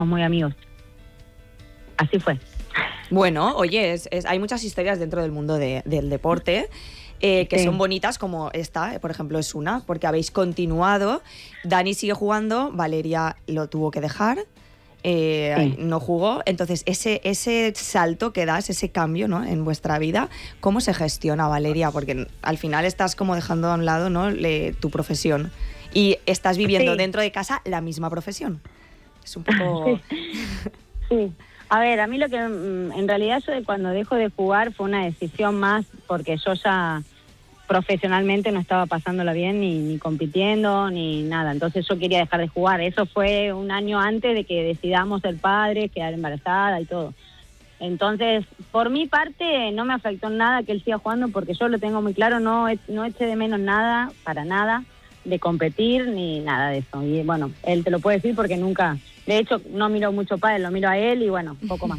muy amigos. Así fue. Bueno, oye, hay muchas historias dentro del mundo del deporte que son bonitas, como esta, por ejemplo, es una, porque habéis continuado. Dani sigue jugando, Valeria lo tuvo que dejar, no jugó. Entonces, ese salto que das, ese cambio, ¿no?, en vuestra vida, ¿cómo se gestiona, Valeria? Porque al final estás como dejando a un lado, ¿no?, tu profesión y estás viviendo dentro de casa la misma profesión. Es un poco... Sí. A ver, a mí lo que en realidad yo cuando dejo de jugar fue una decisión más porque yo ya profesionalmente no estaba pasándola bien ni compitiendo ni nada, entonces yo quería dejar de jugar. Eso fue un año antes de que decidamos ser padres, quedar embarazada y todo. Entonces, por mi parte no me afectó nada que él siga jugando porque yo lo tengo muy claro, no eché de menos nada, para nada, de competir ni nada de eso. Y bueno, él te lo puede decir porque nunca... De hecho, no miro mucho pádel, lo miro a él y bueno, un poco más.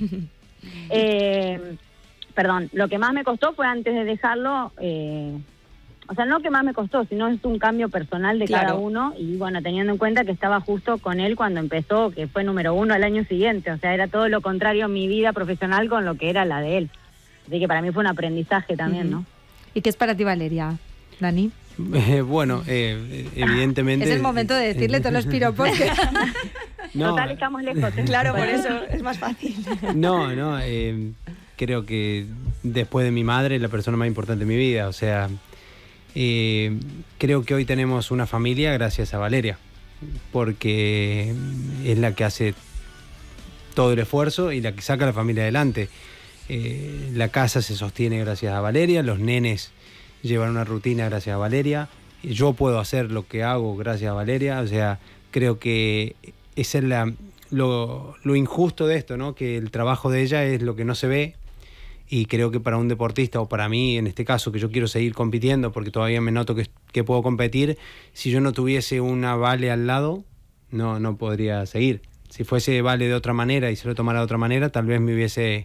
Perdón, lo que más me costó fue antes de dejarlo, o sea, no que más me costó, sino es un cambio personal de cada uno y bueno, teniendo en cuenta que estaba justo con él cuando empezó, que fue número 1 al año siguiente, o sea, era todo lo contrario mi vida profesional con lo que era la de él. Así que para mí fue un aprendizaje también, ¿no? ¿Y qué es para ti, Valeria? Dani. Bueno, evidentemente... Es el momento de decirle todos los piropos que... No, total, estamos lejos. Claro, por eso es más fácil. No, creo que después de mi madre es la persona más importante de mi vida. O sea, creo que hoy tenemos una familia gracias a Valeria, porque es la que hace todo el esfuerzo y la que saca a la familia adelante. La casa se sostiene gracias a Valeria, los nenes llevan una rutina gracias a Valeria, yo puedo hacer lo que hago gracias a Valeria. O sea, creo que ese es lo injusto de esto, ¿no? Que el trabajo de ella es lo que no se ve, y creo que para un deportista, o para mí en este caso, que yo quiero seguir compitiendo porque todavía me noto que puedo competir, si yo no tuviese una Vale al lado, no podría seguir. Si fuese Vale de otra manera y se lo tomara de otra manera, tal vez me hubiese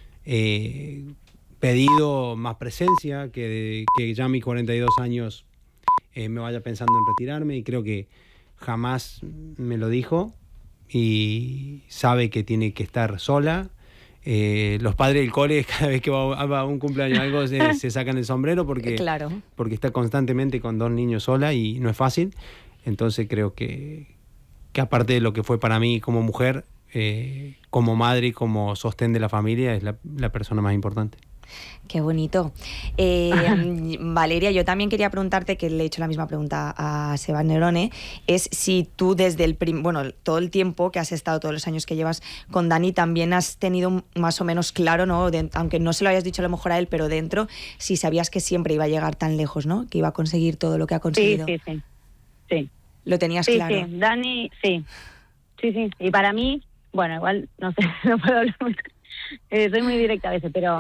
pedido más presencia, que ya a mis 42 años me vaya pensando en retirarme, y creo que jamás me lo dijo y sabe que tiene que estar sola. Los padres del cole, cada vez que va a un cumpleaños o algo, se sacan el sombrero porque está constantemente con 2 niños sola y no es fácil. Entonces creo que aparte de lo que fue para mí como mujer, como madre y como sostén de la familia, es la persona más importante. Qué bonito. Valeria, yo también quería preguntarte, que le he hecho la misma pregunta a Seba Nerone, es si tú desde todo el tiempo que has estado, todos los años que llevas con Dani, también has tenido más o menos claro, ¿no?, aunque no se lo hayas dicho a lo mejor a él, pero dentro, si sabías que siempre iba a llegar tan lejos, ¿no?, que iba a conseguir todo lo que ha conseguido. Sí. ¿Lo tenías claro? Sí, Dani, sí. Y para mí, bueno, igual, no sé, no puedo hablar mucho. Soy muy directa a veces, pero...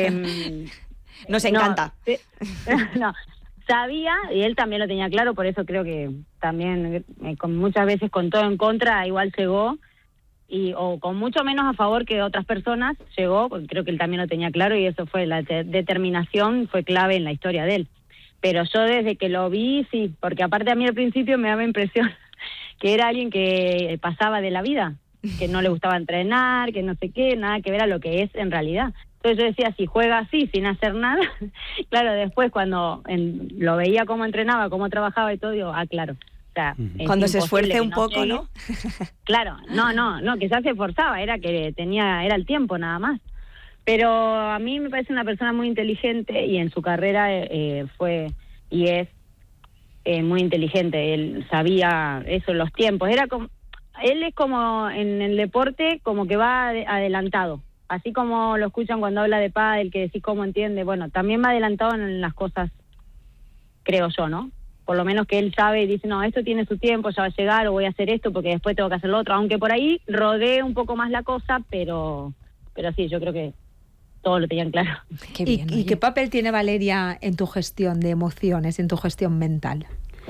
Nos encanta. No, sabía, y él también lo tenía claro, por eso creo que también muchas veces con todo en contra igual llegó, o con mucho menos a favor que otras personas llegó, porque creo que él también lo tenía claro, y eso fue, la determinación fue clave en la historia de él. Pero yo desde que lo vi, sí, porque aparte a mí al principio me daba impresión que era alguien que pasaba de la vida, que no le gustaba entrenar, que no sé qué, nada que ver a lo que es en realidad. Entonces yo decía, si juega así, sin hacer nada, claro, después cuando lo veía cómo entrenaba, cómo trabajaba y todo, digo, claro. O sea, cuando se esfuerce un poco, llegue, ¿no? Claro, no, que ya se esforzaba, era el tiempo nada más. Pero a mí me parece una persona muy inteligente, y en su carrera fue y es muy inteligente. Él sabía eso, los tiempos. Él es como en el deporte, como que va adelantado. Así como lo escuchan cuando habla de pádel, que decís cómo entiende. Bueno, también va adelantado en las cosas, creo yo, ¿no? Por lo menos que él sabe y dice, no, esto tiene su tiempo, ya va a llegar, o voy a hacer esto porque después tengo que hacer lo otro. Aunque por ahí rodee un poco más la cosa, pero sí, yo creo que todo lo tenían claro. Qué bien, ¿Y qué papel tiene Valeria en tu gestión de emociones, en tu gestión mental?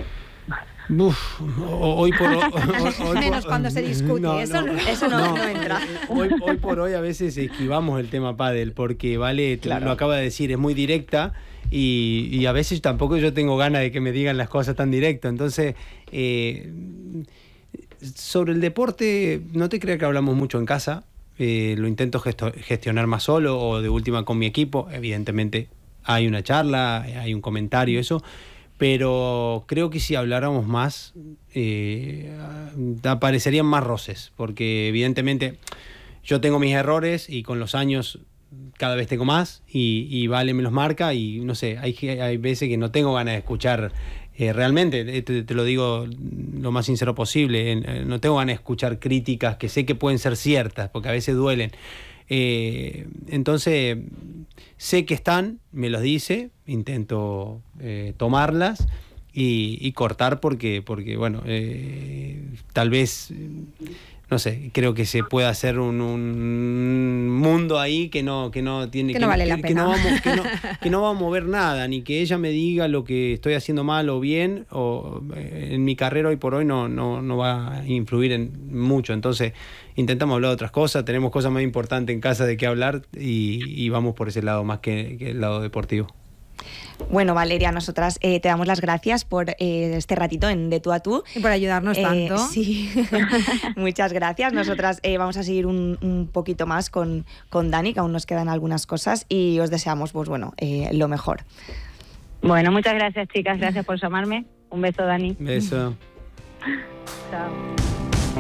Hoy menos cuando se discute, eso no entra. Hoy por hoy a veces esquivamos el tema pádel, porque Vale, lo acaba de decir, es muy directa, y a veces tampoco yo tengo ganas de que me digan las cosas tan directo. Entonces sobre el deporte, no te creas que hablamos mucho en casa. Lo intento gestionar más solo o de última con mi equipo. Evidentemente hay una charla, hay un comentario, eso. Pero creo que si habláramos más, aparecerían más roces. Porque evidentemente yo tengo mis errores y con los años cada vez tengo más y Vale me los marca y no sé, hay veces que no tengo ganas de escuchar realmente, te lo digo lo más sincero posible, no tengo ganas de escuchar críticas que sé que pueden ser ciertas porque a veces duelen. Entonces sé que están, me los dice, intento tomarlas y cortar porque bueno, tal vez no sé, creo que se puede hacer un mundo ahí que no tiene que no vale la pena. Que no va a mover nada, ni que ella me diga lo que estoy haciendo mal o bien, o en mi carrera hoy por hoy no va a influir en mucho. Entonces intentamos hablar de otras cosas, tenemos cosas más importantes en casa de qué hablar y vamos por ese lado más que el lado deportivo. Bueno, Valeria, nosotras te damos las gracias por este ratito en De Tú a Tú. Y por ayudarnos tanto. Sí, muchas gracias. Nosotras vamos a seguir un poquito más con Dani, que aún nos quedan algunas cosas y os deseamos, pues bueno, lo mejor. Bueno, muchas gracias, chicas. Gracias por llamarme. Un beso, Dani. Beso. Chao.